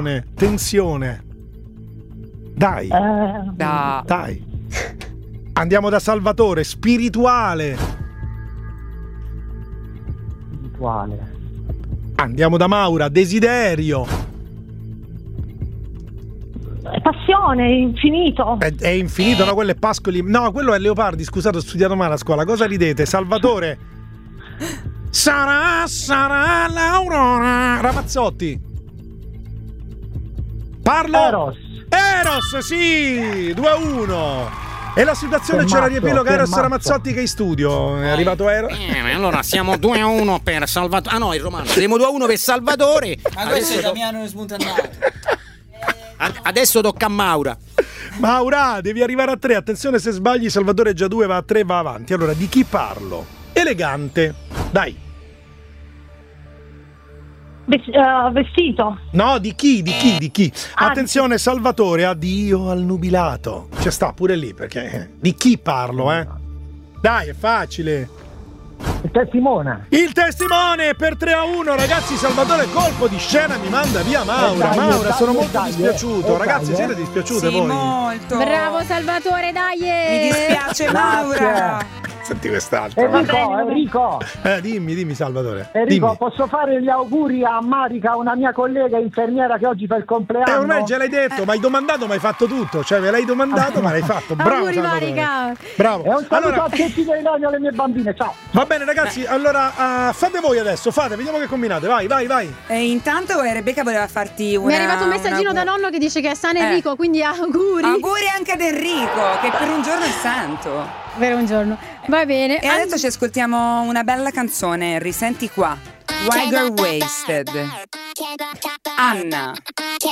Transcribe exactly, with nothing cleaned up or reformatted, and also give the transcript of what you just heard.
tensione, tensione. Dai, Eh, Da. dai. Andiamo da Salvatore, spirituale. spirituale. Andiamo da Maura, desiderio. Passione, infinito. È, è infinito, no? Quello è Pascoli. No, quello è Leopardi, scusate, ho studiato male a scuola. Cosa ridete? Salvatore. Sarà, sarà l'Aurora. Ramazzotti. Parlo. Eros. Eros, sì, due a uno. E la situazione c'era Fermato, riepiloga Eros fermato. Ramazzotti che in studio. È arrivato Eros. Bene, allora siamo due a uno per Salvatore. Ah no, il Romano. Siamo due a uno per Salvatore. Ma questo è Damiano spuntannato. Ad- Adesso tocca a Maura. Maura, devi arrivare a tre. Attenzione, se sbagli Salvatore già due va a tre, va avanti. Allora, di chi parlo? Elegante. Dai. Ves- eh, vestito. No, di chi? Di chi? Di chi? Ah, Attenzione, Salvatore, addio al nubilato. Ci sta pure lì, perché di chi parlo, eh? Dai, è facile. Il testimone. Il testimone per tre a uno, ragazzi. Salvatore, colpo di scena, mi manda via Maura. Eh, dai, Maura, dai, sono eh, molto dai, dispiaciuto. eh, Ragazzi, dai, siete eh. dispiaciute Sì, voi? molto. Bravo Salvatore, dai! Mi dispiace, Maura. Senti quest'altro. Enrico, Enrico, Eh, dimmi, dimmi, Salvatore. Enrico, Dimmi. posso fare gli auguri a Marica, una mia collega infermiera che oggi fa il compleanno? Eh, ormai già l'hai detto, ma hai domandato, ma hai fatto tutto. Cioè, me l'hai domandato, ma l'hai fatto. Bravo, Auguri, Salvatore. Marica. Bravo. E un saluto Allora, a tutti dei nonni alle mie bambine, ciao. va bene, ragazzi. Allora, uh, fate voi adesso. Fate, vediamo che combinate. Vai, vai, vai. E intanto eh, Rebecca voleva farti una. Mi è arrivato un messaggino una- da nonno che dice che è San Eh. Enrico, quindi auguri. Auguri anche ad Enrico, che per un giorno è santo. Per un giorno. Va bene. E adesso ci ascoltiamo una bella canzone, risenti qua. Why Girl Wasted. Anna.